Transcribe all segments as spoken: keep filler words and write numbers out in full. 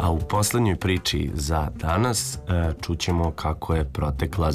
A u poslednjoj priči za danas čućemo kako je protekla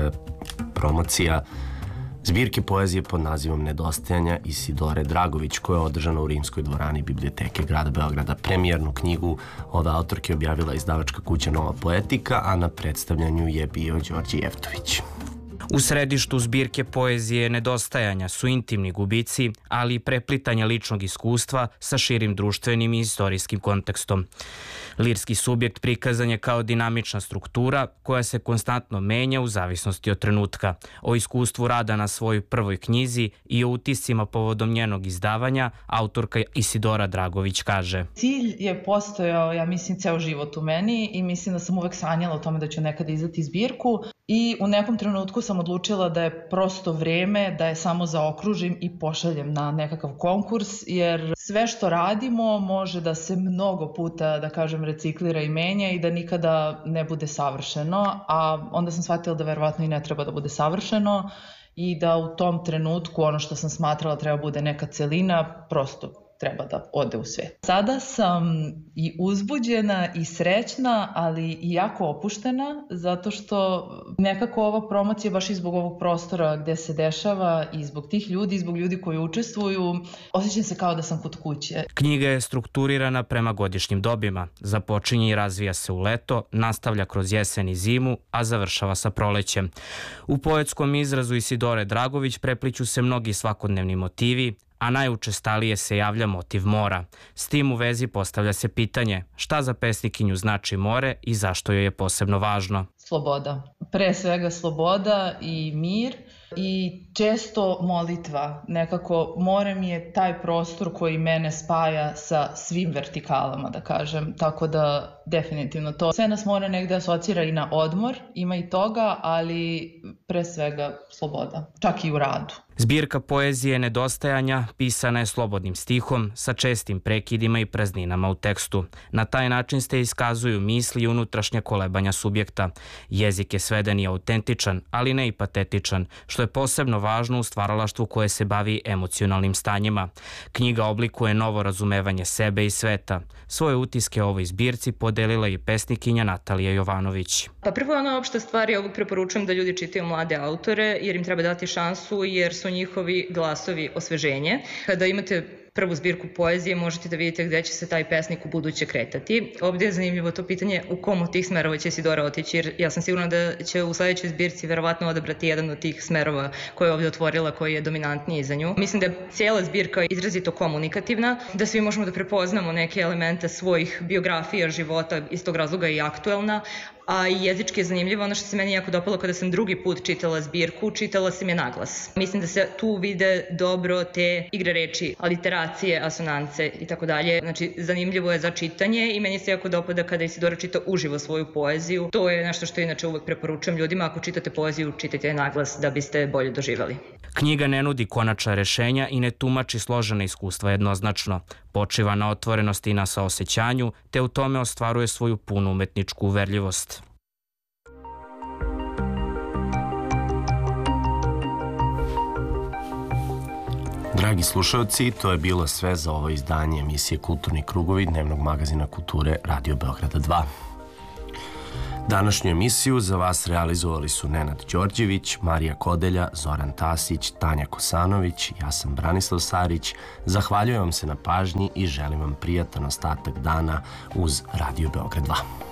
promocija zbirke poezije pod nazivom Nedostajanja Isidore Dragović, koja je održana u Rimskoj dvorani Biblioteke grada Beograda. Premijernu knjigu ove autorke objavila izdavačka kuća Nova Poetika, a na predstavljanju je bio Đorđe Jeftović. U središtu zbirke poezije Nedostajanja su intimni gubici, ali i preplitanje ličnog iskustva sa širim društvenim i istorijskim kontekstom. Lirski subjekt prikazan je kao dinamična struktura koja se konstantno menja u zavisnosti od trenutka. O iskustvu rada na svojoj prvoj knjizi i o utiscima povodom njenog izdavanja autorka Isidora Dragović kaže: Cilj je postojao, ja mislim, ceo život u meni i mislim da sam uvek sanjala o tome da ću nekada izdati zbirku i u nekom trenutku sam odlučila da je prosto vreme da je samo zaokružim i pošaljem na nekakav konkurs, jer sve što radimo može da se mnogo puta, da kažem, reciklira i menja i da nikada ne bude savršeno, a onda sam shvatila da verovatno i ne treba da bude savršeno i da u tom trenutku ono što sam smatrala treba bude neka celina, prosto treba da ode u svet. Sada sam i uzbuđena i srećna, ali i jako opuštena, zato što nekako ova promocija, baš i zbog ovog prostora gde se dešava i zbog tih ljudi, i zbog ljudi koji učestvuju, osjećam se kao da sam kod kuće. Knjiga je strukturirana prema godišnjim dobima. Započinje i razvija se u leto, nastavlja kroz jesen i zimu, a završava sa prolećem. U poetskom izrazu Isidore Dragović prepliću se mnogi svakodnevni motivi, a najučestalije se javlja motiv mora. S tim u vezi postavlja se pitanje šta za pesnikinju znači more i zašto joj je posebno važno. Sloboda. Pre svega sloboda i mir i često molitva. Nekako more mi je taj prostor koji mene spaja sa svim vertikalama, da kažem. Tako da definitivno to. Sve nas more negde asocira i na odmor, ima i toga, ali pre svega sloboda. Čak i u radu. Zbirka poezije Nedostajanja pisana je slobodnim stihom sa čestim prekidima i prazninama u tekstu. Na taj način se iskazuju misli i unutrašnje kolebanja subjekta. Jezik je sveden i autentičan, ali ne i patetičan, što je posebno važno u stvaralaštvu koje se bavi emocionalnim stanjima. Knjiga oblikuje novo razumevanje sebe i sveta. Svoje utiske o ovoj zbirci podelila i pesnikinja Natalija Jovanović. Pa prvo je ona opšta stvar, ja uvijek preporučujem da ljudi čitaju mlade autore, jer im treba dati šansu, jer su njihovi glasovi osveženje. Kada imate prvu zbirku poezije možete da vidite gde će se taj pesnik u buduće kretati. Ovdje je zanimljivo to pitanje u kom od tih smerova će Isidora otići, jer ja sam sigurna da će u sledećoj zbirci verovatno odabrati jedan od tih smerova koje je ovdje otvorila, koji je dominantniji za nju. Mislim da je cijela zbirka izrazito komunikativna, da svi možemo da prepoznamo neke elemente svojih biografija, života, iz tog razloga i aktuelna, a i jezički je zanimljivo. Ono što se meni jako dopalo kada sam drugi put čitala zbirku, čitala sam je naglas. Mislim da se tu vide dobro te igre reči, aliteracije, asonance i tako dalje. Znači, zanimljivo je za čitanje i meni se jako dopada kada Isidora čita uživo svoju poeziju. To je nešto što inače uvek preporučujem ljudima. Ako čitate poeziju, čitajte je naglas da biste bolje doživali. Knjiga ne nudi konačna rešenja i ne tumači složena iskustva jednoznačno. Počiva na otvorenosti i na saosećanju, te u tome ostvaruje svoju punu umetničku uverljivost. Dragi slušalci, to je bilo sve za ovo izdanje emisije Kulturni krugovi dnevnog magazina kulture Radio Beograda dva. Današnju emisiju za vas realizovali su Nenad Đorđević, Marija Kodelja, Zoran Tasić, Tanja Kosanović, ja sam Branislav Sarić. Zahvaljujem vam se na pažnji i želim vam prijatan ostatak dana uz Radio Beograd dva.